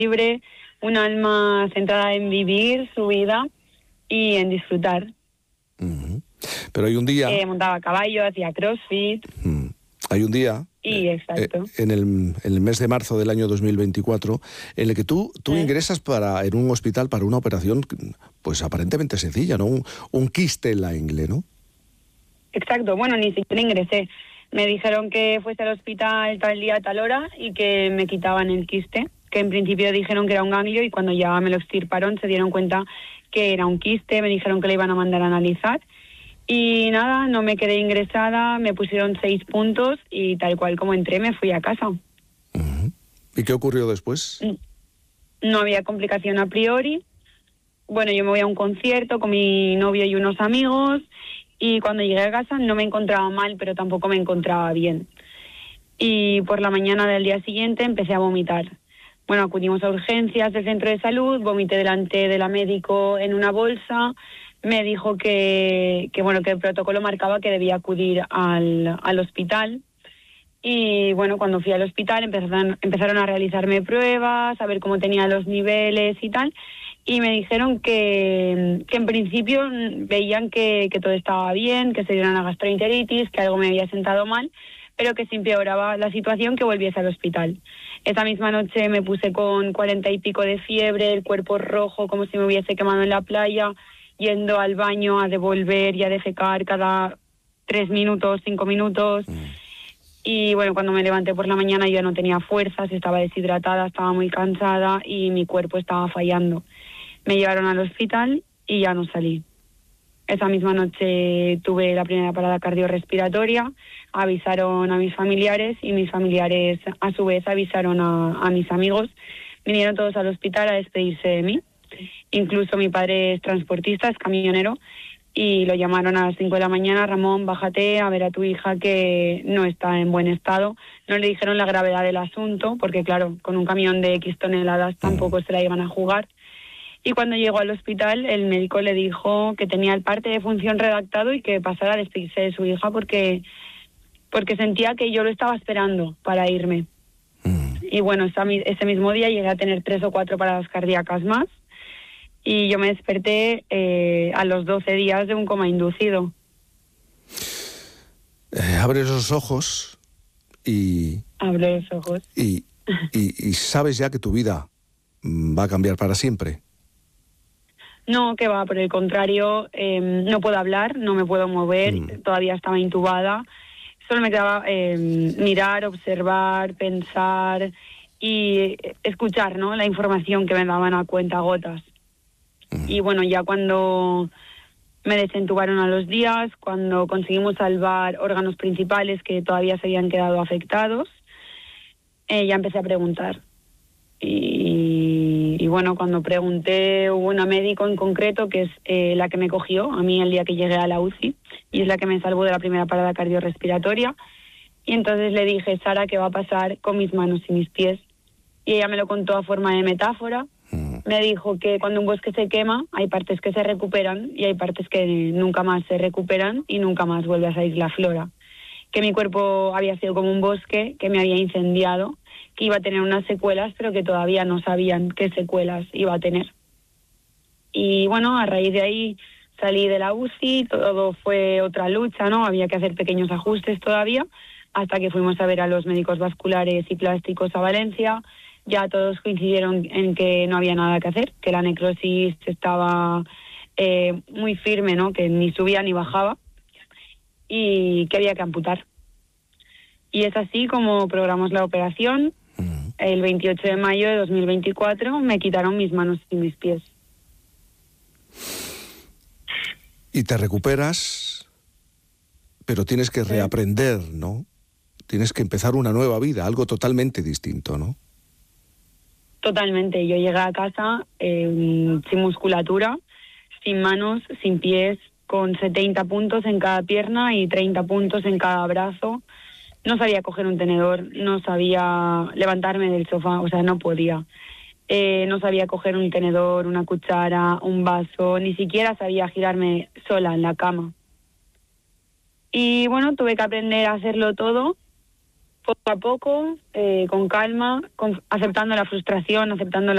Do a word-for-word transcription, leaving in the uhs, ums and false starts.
libre, un alma centrada en vivir su vida y en disfrutar. Uh-huh. Pero hay un día... Eh, montaba a caballo, hacía crossfit. Uh, hay un día... Y exacto. Eh, en, el, en el mes de marzo del año dos mil veinticuatro, en el que tú, tú ¿Eh? ingresas para, en un hospital para una operación, pues aparentemente sencilla, ¿no? Un, un quiste en la ingle, ¿no? Exacto. Bueno, ni siquiera ingresé. Me dijeron que fuese al hospital tal día, tal hora, y que me quitaban el quiste, que en principio dijeron que era un ganglio, y cuando ya me lo extirparon se dieron cuenta que era un quiste, me dijeron que le iban a mandar a analizar. Y nada, no me quedé ingresada, me pusieron seis puntos y tal cual como entré me fui a casa. Uh-huh. ¿Y qué ocurrió después? No había complicación a priori. Bueno, yo me voy a un concierto con mi novio y unos amigos y cuando llegué a casa no me encontraba mal, pero tampoco me encontraba bien. Y por la mañana del día siguiente empecé a vomitar. Bueno, acudimos a urgencias del centro de salud, vomité delante de la médico en una bolsa. Me dijo que, que bueno que el protocolo marcaba que debía acudir al, al hospital. Y bueno, cuando fui al hospital empezaron, empezaron a realizarme pruebas, a ver cómo tenía los niveles y tal. Y me dijeron que, que en principio veían que, que todo estaba bien, que se diera una gastroenteritis, que algo me había sentado mal, pero que si empeoraba la situación que volviese al hospital. Esa misma noche me puse con cuarenta y pico de fiebre, el cuerpo rojo como si me hubiese quemado en la playa, yendo al baño a devolver y a defecar cada tres minutos, cinco minutos. Mm. Y bueno, cuando me levanté por la mañana yo ya no tenía fuerzas, estaba deshidratada, estaba muy cansada y mi cuerpo estaba fallando. Me llevaron al hospital y ya no salí. Esa misma noche tuve la primera parada cardiorrespiratoria, avisaron a mis familiares y mis familiares a su vez avisaron a, a mis amigos. Vinieron todos al hospital a despedirse de mí. Incluso mi padre es transportista, es camionero, y lo llamaron a las cinco de la mañana: Ramón, bájate a ver a tu hija que no está en buen estado. No le dijeron la gravedad del asunto, porque claro, con un camión de X toneladas tampoco se la iban a jugar. Y cuando llegó al hospital, el médico le dijo que tenía el parte de función redactado y que pasara a despedirse de su hija porque, porque sentía que yo lo estaba esperando para irme. Mm. Y bueno, esa, ese mismo día llegué a tener tres o cuatro paradas cardíacas más. Y yo me desperté eh, a los doce días de un coma inducido. Eh, abre esos ojos y... Abre los ojos. Y, y, y sabes ya que tu vida va a cambiar para siempre. No, que va, por el contrario, eh, no puedo hablar, no me puedo mover, mm. todavía estaba intubada. Solo me quedaba eh, mirar, observar, pensar y escuchar, ¿no?, la información que me daban a cuentagotas. Y bueno, ya cuando me desentubaron a los días, cuando conseguimos salvar órganos principales que todavía se habían quedado afectados, eh, ya empecé a preguntar. Y, y bueno, cuando pregunté, hubo una médico en concreto que es eh, la que me cogió a mí el día que llegué a la U C I y es la que me salvó de la primera parada cardiorrespiratoria. Y entonces le dije: Sara, ¿qué va a pasar con mis manos y mis pies? Y ella me lo contó a forma de metáfora. Me dijo que cuando un bosque se quema hay partes que se recuperan y hay partes que nunca más se recuperan y nunca más vuelve a salir la flora. Que mi cuerpo había sido como un bosque que me había incendiado, que iba a tener unas secuelas, pero que todavía no sabían qué secuelas iba a tener. Y bueno, a raíz de ahí salí de la U C I, todo fue otra lucha, ¿no? Había que hacer pequeños ajustes todavía, hasta que fuimos a ver a los médicos vasculares y plásticos a Valencia. Ya todos coincidieron en que no había nada que hacer, que la necrosis estaba eh, muy firme, ¿no?, que ni subía ni bajaba y que había que amputar. Y es así como programamos la operación. Uh-huh. El veintiocho de mayo de dos mil veinticuatro me quitaron mis manos y mis pies. Y te recuperas, pero tienes que reaprender, ¿no? Tienes que empezar una nueva vida, algo totalmente distinto, ¿no? Totalmente. Yo llegué a casa eh, sin musculatura, sin manos, sin pies, con setenta puntos en cada pierna y treinta puntos en cada brazo. No sabía coger un tenedor, no sabía levantarme del sofá, o sea, no podía. Eh, no sabía coger un tenedor, una cuchara, un vaso, ni siquiera sabía girarme sola en la cama. Y bueno, tuve que aprender a hacerlo todo, poco a poco, eh, con calma, con, aceptando la frustración, aceptando la